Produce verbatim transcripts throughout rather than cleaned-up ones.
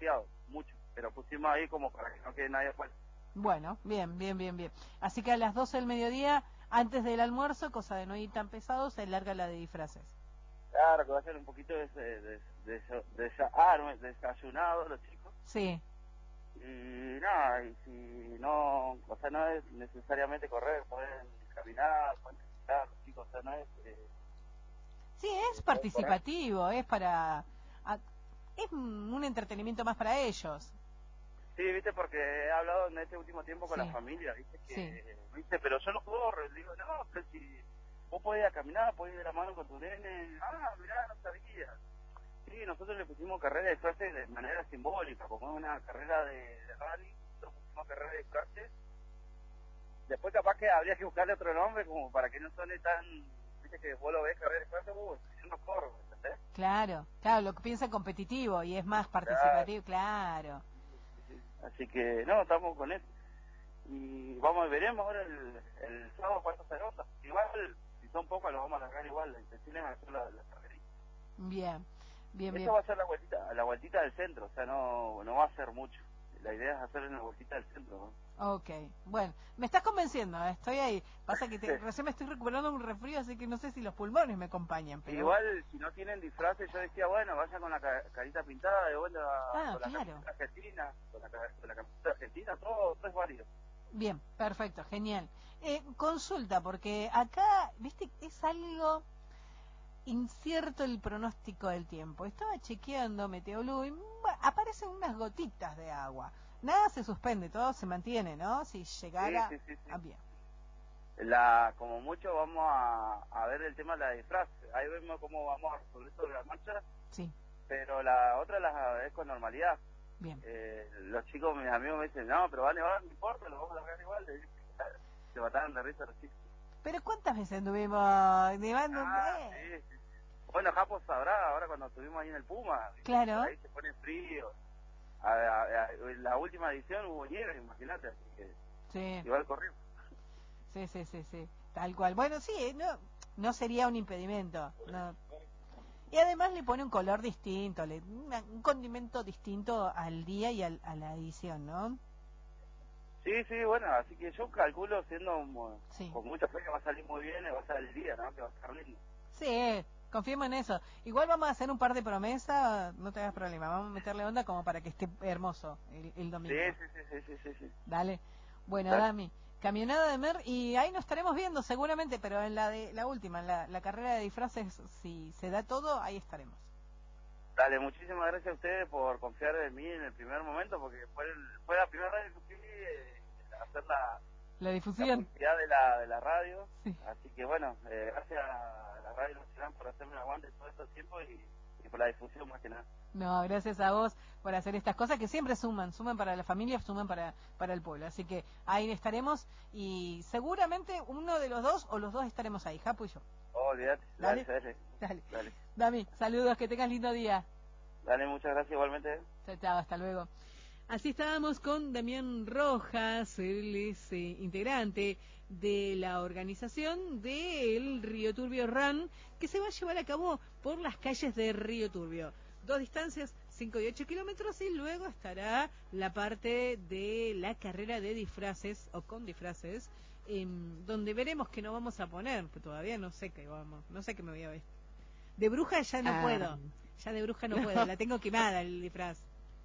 demasiado, mucho, pero pusimos ahí como para que no quede nadie afuera. Bueno, bien, bien, bien, bien. Así que a las doce del mediodía, antes del almuerzo, cosa de no ir tan pesado, se larga la de disfraces. Claro, que va a ser un poquito de, de, de, de, de, de ah, desayunado los chicos. Sí. Y nada, y si no, o sea, no es necesariamente correr, pueden caminar, pueden caminar, los chicos, o sea, no es... Eh, sí, es participativo, es para... A, es un entretenimiento más para ellos. Sí, viste, porque he hablado en este último tiempo con sí. la familia, viste, que, sí. viste, pero yo no corro, le digo, no, pero si vos podés ir a caminar, podés ir de la mano con tu nene, ah, mirá, no sabía. Sí, nosotros le pusimos carrera de disfraces de manera simbólica, como es una carrera de, de rally, nosotros pusimos carrera de disfraces. Después capaz que habría que buscarle otro nombre como para que no suene tan, viste, que vos lo ves carrera de disfraces, uh, yo no corro, ¿entendés? Claro, claro, lo que piensa competitivo y es más participativo, claro. claro. Sí, sí. Así que, no, estamos con eso. Y vamos, veremos ahora el, el sábado cuánto se nota. Igual, si son pocos, los vamos a largar igual, la intención es hacer la, la carrerita. Bien. Bien, Esto bien. va a ser la vueltita, la vueltita del centro, o sea, no, no va a ser mucho. La idea es hacer una vueltita del centro, ¿no? Ok, bueno, me estás convenciendo, ¿eh? Estoy ahí. Pasa que te, recién me estoy recuperando un resfrío, así que no sé si los pulmones me acompañan. Pero... igual, si no tienen disfraces, yo decía, bueno, vaya con la ca carita pintada, de vuelta ah, con la claro. camiseta argentina, con la, con la camiseta argentina, todo, todo es válido. Bien, perfecto, genial. Eh, consulta, porque acá, viste, es algo... incierto el pronóstico del tiempo. Estaba chequeando Meteolú y aparecen unas gotitas de agua. Nada se suspende, todo se mantiene, ¿no? Si llegara... Sí, sí, sí, sí. Ah, bien. La, como mucho vamos a, a ver el tema de la disfraz. Ahí vemos cómo vamos a resolver sobre la marcha. Sí. Pero la otra la es con normalidad. Bien. Eh, los chicos, mis amigos me dicen, no, pero va a nevar, no importa, lo vamos a largar igual. Se mataron de risa los chicos. Pero ¿cuántas veces anduvimos nevando? Ah, Eh. sí, sí. Bueno, Japo sabrá, ahora cuando estuvimos ahí en el Puma, claro. Por ahí se pone frío. A, a, a, en la última edición hubo nieve, imagínate, así que sí. igual corrimos. Sí, sí, sí, sí, tal cual. Bueno, sí, no, no sería un impedimento. No. Y además le pone un color distinto, le, una, un condimento distinto al día y al, a la edición, ¿no? Sí, sí, bueno, así que yo calculo siendo um, sí. con mucha fe que va a salir muy bien, va a salir el día, ¿no? Que va a estar lindo. Sí, confiemos en eso. Igual vamos a hacer un par de promesas, no te hagas problema, vamos a meterle onda como para que esté hermoso el, el domingo. Sí, sí, sí, sí, sí, sí, sí. Dale. Bueno, Dale. Dami, camionada de Mer y ahí nos estaremos viendo seguramente, pero en la de la última, en la, la carrera de disfraces, si se da todo, ahí estaremos. Dale, muchísimas gracias a ustedes por confiar en mí en el primer momento, porque fue, el, fue la primera vez que fui eh, a hacer la, la difusión la publicidad de la, de la radio. Sí. Así que bueno, eh, gracias a la Radio Nacional por hacerme el aguante todo estos tiempos y, y por la difusión más que nada. No, gracias a vos por hacer estas cosas que siempre suman, suman para la familia, suman para, para el pueblo. Así que ahí estaremos y seguramente uno de los dos o los dos estaremos ahí, Japo y yo. Oh, olvídate, dale, dale, dale. Dale. dale. Dami, saludos, que tengas lindo día. Dale, muchas gracias igualmente. Chao, chao, hasta luego. Así estábamos con Damián Rojas, él es eh, integrante de la organización del Río Turbio Run, que se va a llevar a cabo por las calles de Río Turbio. Dos distancias, cinco y ocho kilómetros, y luego estará la parte de la carrera de disfraces, o con disfraces, eh, donde veremos que no vamos a poner, pero todavía no sé qué vamos, no sé qué me voy a ver. De bruja ya no ah. puedo, ya de bruja no, no puedo, la tengo quemada el disfraz.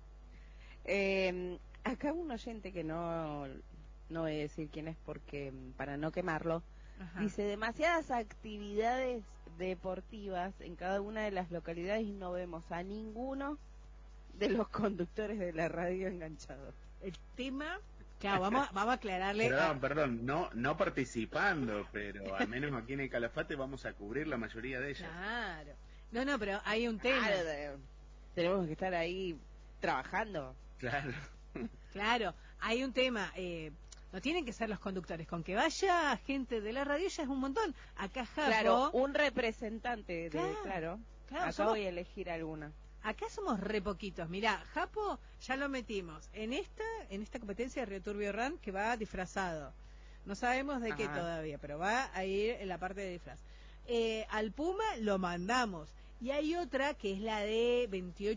Eh, acá un oyente que no no voy a decir quién es porque para no quemarlo, Ajá. dice demasiadas actividades deportivas en cada una de las localidades y no vemos a ninguno de los conductores de la radio enganchados. El tema, claro, vamos, vamos a aclararle. Perdón, a... perdón, no no participando, pero al menos aquí en el Calafate vamos a cubrir la mayoría de ellas. Claro. No, no, pero hay un tema. Claro, de, tenemos que estar ahí trabajando. Claro. Claro, hay un tema. Eh, no tienen que ser los conductores. Con que vaya gente de la radio ya es un montón. Acá Japo... Claro, un representante de... Claro, claro, claro acá somos... voy a elegir alguna. Acá somos re poquitos. Mirá, Japo ya lo metimos en esta en esta competencia de Río Turbio Run que va disfrazado. No sabemos de Ajá. qué todavía, pero va a ir en la parte de disfraz. Eh, al Puma lo mandamos. Y hay otra que es la de veintiocho